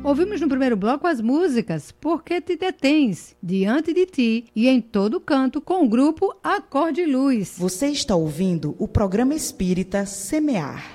Ouvimos no primeiro bloco as músicas Por que te detens, Diante de ti e Em todo canto com o grupo Acorde Luz. Você está ouvindo o programa espírita Semear.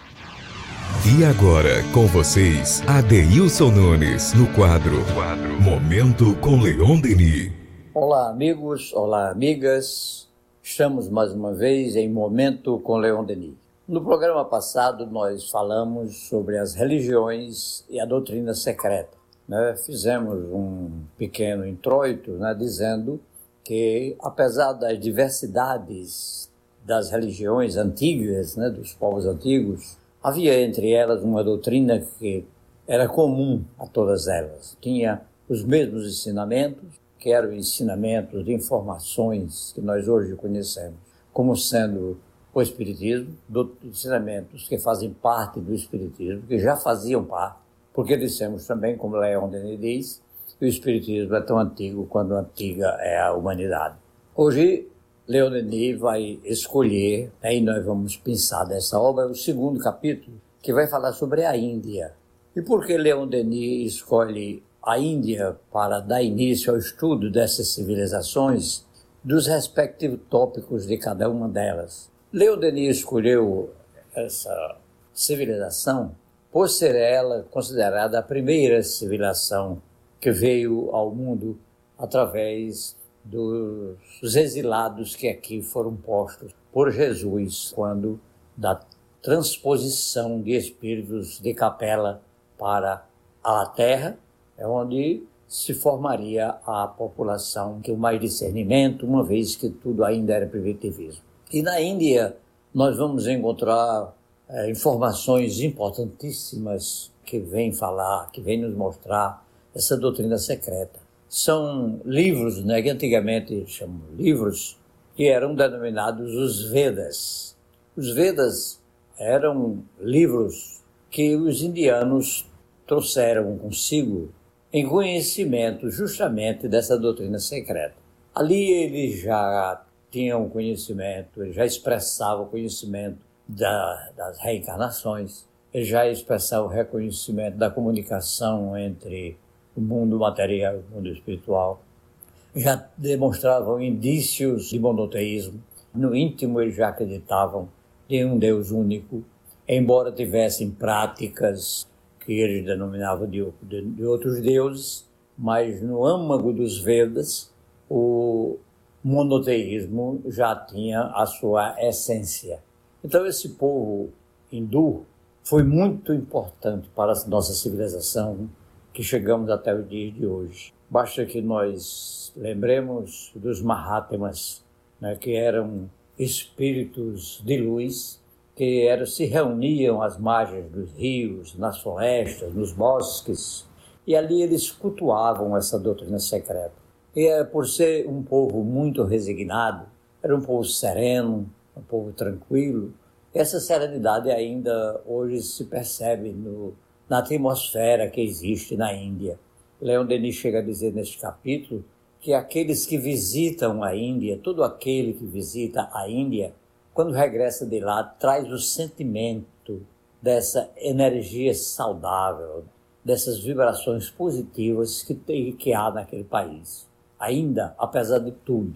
E agora, com vocês, Adeilson Nunes, no quadro Momento com Leon Denis. Olá, amigos, olá, amigas. Estamos mais uma vez em Momento com Leon Denis. No programa passado, nós falamos sobre as religiões e a doutrina secreta. Fizemos um pequeno introito, dizendo que, apesar das diversidades das religiões antigas, dos povos antigos, havia entre elas uma doutrina que era comum a todas elas. Tinha os mesmos ensinamentos, que eram ensinamentos de informações que nós hoje conhecemos como sendo o Espiritismo, ensinamentos que fazem parte do Espiritismo, que já faziam parte, porque dissemos também, como Leon Denis diz, que o Espiritismo é tão antigo quanto antiga é a humanidade. Hoje, Leon Denis vai escolher, aí nós vamos pensar dessa obra, o segundo capítulo, que vai falar sobre a Índia. E por que Leon Denis escolhe a Índia para dar início ao estudo dessas civilizações, dos respectivos tópicos de cada uma delas? Leon Denis escolheu essa civilização por ser ela considerada a primeira civilização que veio ao mundo através dos exilados que aqui foram postos por Jesus, quando da transposição de espíritos de Capela para a terra, é onde se formaria a população que o mais discernimento, uma vez que tudo ainda era primitivismo. E na Índia nós vamos encontrar informações importantíssimas que vêm falar, que vêm nos mostrar essa doutrina secreta. São livros, que antigamente chamam livros, que eram denominados os Vedas. Os Vedas eram livros que os indianos trouxeram consigo em conhecimento justamente dessa doutrina secreta. Ali eles já tinham conhecimento, eles já expressavam o conhecimento das reencarnações, eles já expressavam o reconhecimento da comunicação entre o mundo material e o mundo espiritual, já demonstravam indícios de monoteísmo. No íntimo eles já acreditavam em um Deus único, embora tivessem práticas que eles denominavam de outros deuses, mas no âmago dos Vedas o monoteísmo já tinha a sua essência. Então esse povo hindu foi muito importante para a nossa civilização, que chegamos até os dias de hoje. Basta que nós lembremos dos Mahatmas, que eram espíritos de luz, que se reuniam às margens dos rios, nas florestas, nos bosques, e ali eles cultuavam essa doutrina secreta. E por ser um povo muito resignado, era um povo sereno, um povo tranquilo. Essa serenidade ainda hoje se percebe na atmosfera que existe na Índia. Leon Denis chega a dizer neste capítulo que aqueles que visitam a Índia, todo aquele que visita a Índia, quando regressa de lá, traz o sentimento dessa energia saudável, dessas vibrações positivas que há naquele país. Ainda, apesar de tudo,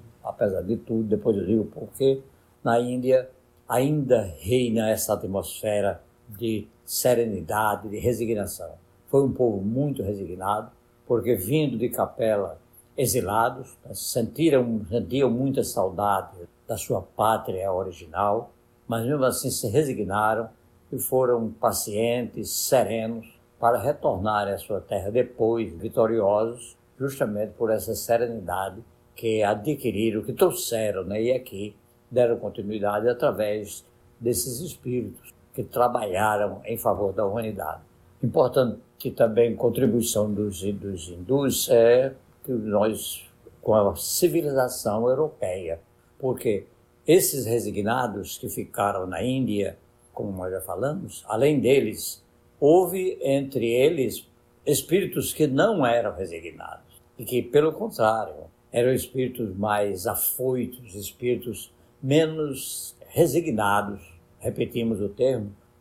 depois eu digo porque na Índia ainda reina essa atmosfera de serenidade, de resignação. Foi um povo muito resignado, porque vindo de Capela, exilados, sentiam muita saudade da sua pátria original, mas mesmo assim se resignaram e foram pacientes, serenos, para retornarem à sua terra depois, vitoriosos, justamente por essa serenidade que adquiriram, que trouxeram, e aqui deram continuidade através desses espíritos que trabalharam em favor da humanidade. Importante também contribuição dos hindus é que nós, com a civilização europeia, porque esses resignados que ficaram na Índia, como nós já falamos, além deles, houve entre eles espíritos que não eram resignados e que, pelo contrário, eram espíritos mais afoitos, espíritos menos resignados, repetimos o termo,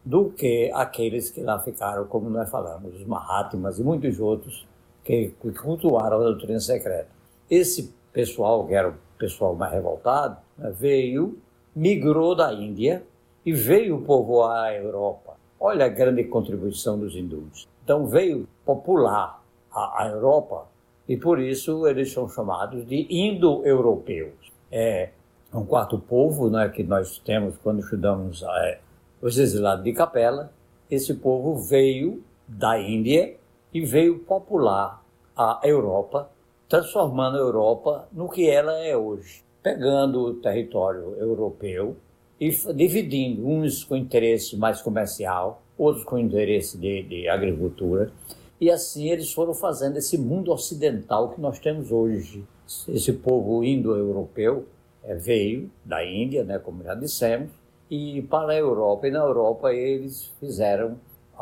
do que aqueles que lá ficaram, como nós falamos, os Mahatmas e muitos outros que cultuaram a doutrina secreta. Esse pessoal, que era o pessoal mais revoltado, né, migrou da Índia e veio povoar a Europa. Olha a grande contribuição dos hindus. Então veio popular a Europa e por isso eles são chamados de indo-europeus. É um quarto povo, né, que nós temos quando estudamos os exilados de Capela. Esse povo veio da Índia e veio popular a Europa, transformando a Europa no que ela é hoje, pegando o território europeu e dividindo, uns com interesse mais comercial, outros com interesse de agricultura, e assim eles foram fazendo esse mundo ocidental que nós temos hoje. Esse povo indo-europeu veio da Índia, né, como já dissemos, e para a Europa, e na Europa eles fizeram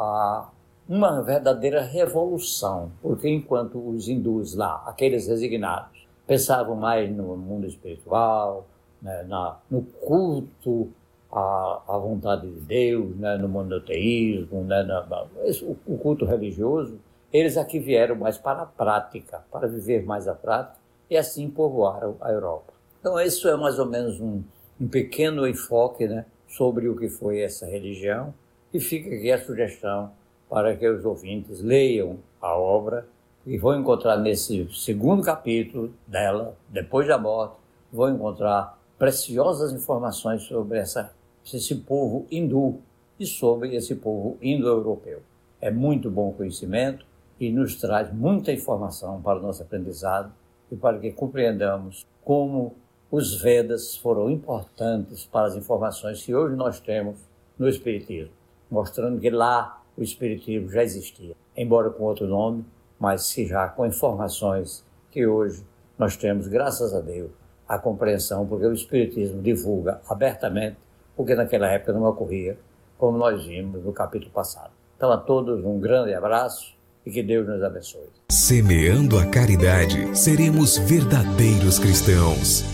uma verdadeira revolução, porque enquanto os hindus lá, aqueles resignados, pensavam mais no mundo espiritual, né, no culto à vontade de Deus, né, no monoteísmo, né, o culto religioso, eles aqui vieram mais para a prática, para viver mais a prática, e assim povoaram a Europa. Então, isso é mais ou menos um pequeno enfoque, né, sobre o que foi essa religião, e fica aqui a sugestão para que os ouvintes leiam a obra e vão encontrar nesse segundo capítulo dela, depois da morte, vão encontrar preciosas informações sobre esse povo hindu e sobre esse povo indo-europeu. É muito bom conhecimento e nos traz muita informação para o nosso aprendizado e para que compreendamos como os Vedas foram importantes para as informações que hoje nós temos no Espiritismo, mostrando que lá o Espiritismo já existia, embora com outro nome, mas que já com informações que hoje nós temos, graças a Deus, a compreensão, porque o Espiritismo divulga abertamente, porque naquela época não ocorria, como nós vimos no capítulo passado. Então a todos um grande abraço e que Deus nos abençoe. Semeando a caridade, seremos verdadeiros cristãos.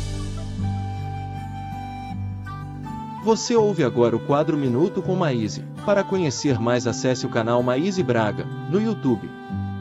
Você ouve agora o quadro Minuto com Maíse. Para conhecer mais, acesse o canal Maíse Braga, no YouTube.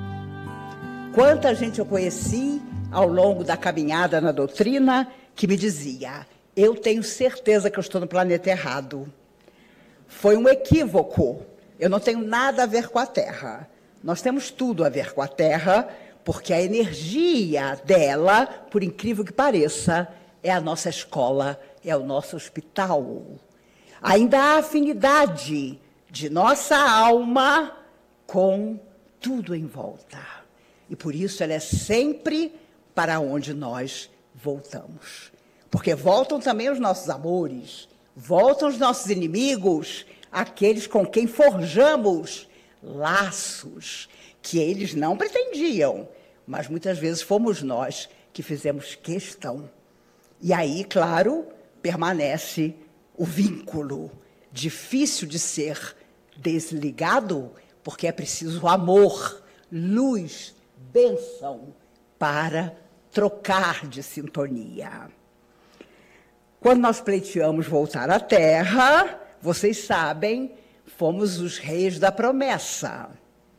Quanta gente eu conheci ao longo da caminhada na doutrina que me dizia: eu tenho certeza que eu estou no planeta errado. Foi um equívoco. Eu não tenho nada a ver com a Terra. Nós temos tudo a ver com a Terra, porque a energia dela, por incrível que pareça, é a nossa escola, é o nosso hospital. Ainda há afinidade de nossa alma com tudo em volta. E por isso ela é sempre para onde nós voltamos. Porque voltam também os nossos amores, voltam os nossos inimigos, aqueles com quem forjamos laços que eles não pretendiam, mas muitas vezes fomos nós que fizemos questão. E aí, claro, permanece o vínculo, difícil de ser desligado, porque é preciso amor, luz, bênção para trocar de sintonia. Quando nós pleiteamos voltar à Terra, vocês sabem, fomos os reis da promessa.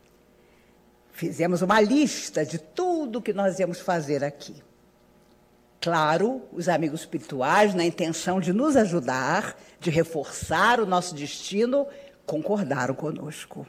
Fizemos uma lista de tudo que nós íamos fazer aqui. Claro, os amigos espirituais, na intenção de nos ajudar, de reforçar o nosso destino, concordaram conosco.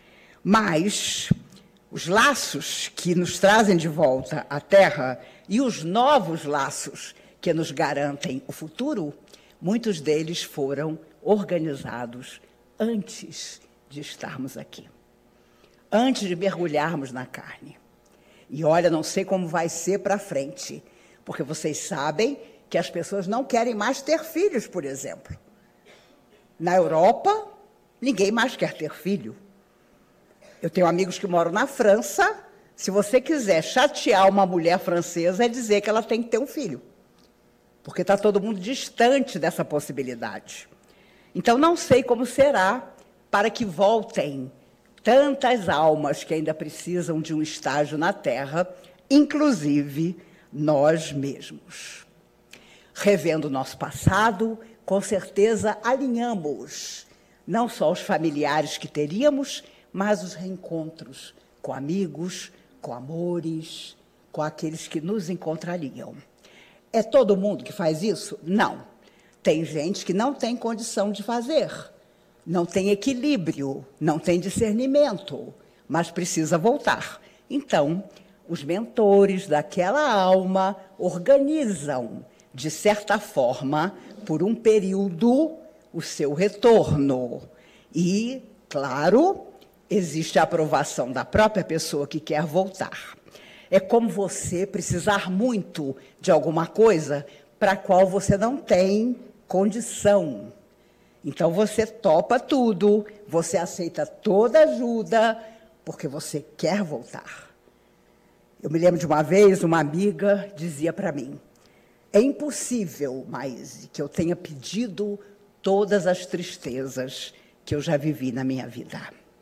Mas os laços que nos trazem de volta à Terra e os novos laços que nos garantem o futuro, muitos deles foram organizados antes de estarmos aqui, antes de mergulharmos na carne. E olha, não sei como vai ser para frente, porque vocês sabem que as pessoas não querem mais ter filhos, por exemplo. Na Europa, ninguém mais quer ter filho. Eu tenho amigos que moram na França. Se você quiser chatear uma mulher francesa, é dizer que ela tem que ter um filho, porque está todo mundo distante dessa possibilidade. Então, não sei como será para que voltem tantas almas que ainda precisam de um estágio na Terra, inclusive nós mesmos. Revendo o nosso passado, com certeza alinhamos Não só os familiares que teríamos, mas os reencontros com amigos, com amores, com aqueles que nos encontrariam. É todo mundo que faz isso? Não. Tem gente que não tem condição de fazer, não tem equilíbrio, não tem discernimento, mas precisa voltar. Então, os mentores daquela alma organizam, de certa forma, por um período, o seu retorno. E, claro, existe a aprovação da própria pessoa que quer voltar. É como você precisar muito de alguma coisa para a qual você não tem condição. Então, você topa tudo, você aceita toda ajuda, porque você quer voltar. Eu me lembro de uma vez, uma amiga dizia para mim, é impossível, Maíse, que eu tenha pedido todas as tristezas que eu já vivi na minha vida.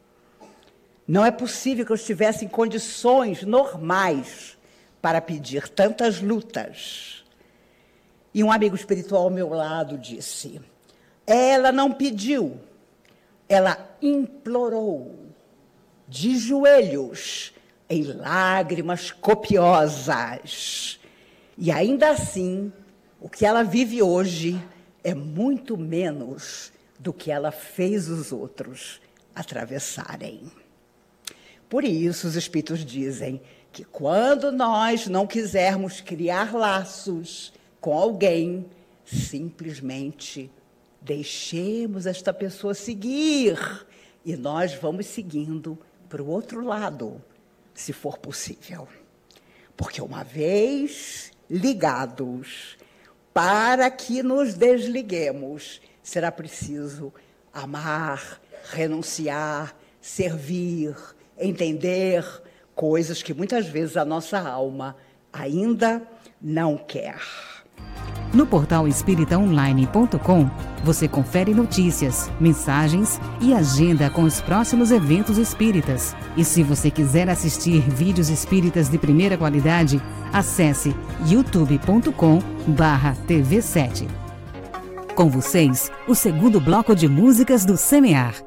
Não é possível que eu estivesse em condições normais para pedir tantas lutas. E um amigo espiritual ao meu lado disse, ela não pediu, ela implorou, de joelhos, em lágrimas copiosas. E ainda assim, o que ela vive hoje é muito menos do que ela fez os outros atravessarem. Por isso, os espíritos dizem que quando nós não quisermos criar laços com alguém, simplesmente deixemos esta pessoa seguir e nós vamos seguindo para o outro lado, se for possível. Porque uma vez ligados, para que nos desliguemos, será preciso amar, renunciar, servir, entender coisas que muitas vezes a nossa alma ainda não quer. No portal espíritaonline.com, você confere notícias, mensagens e agenda com os próximos eventos espíritas. E se você quiser assistir vídeos espíritas de primeira qualidade, acesse youtube.com/TV7. Com vocês, o segundo bloco de músicas do Semear.